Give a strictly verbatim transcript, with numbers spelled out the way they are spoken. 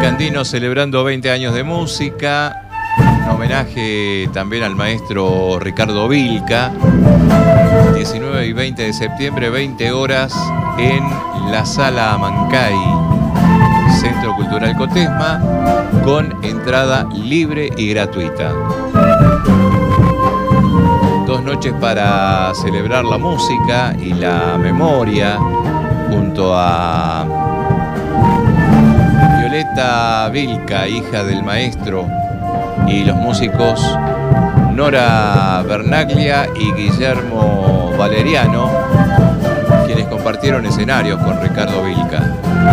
Andino celebrando veinte años de música. Un homenaje también al maestro Ricardo Vilca. diecinueve y veinte de septiembre, veinte horas, en la Sala Amancay, Centro Cultural Cotesma, con entrada libre y gratuita. Dos noches para celebrar la música y la memoria junto a Violeta Vilca, hija del maestro, y los músicos Nora Bernaglia y Guillermo Valeriano, quienes compartieron escenarios con Ricardo Vilca.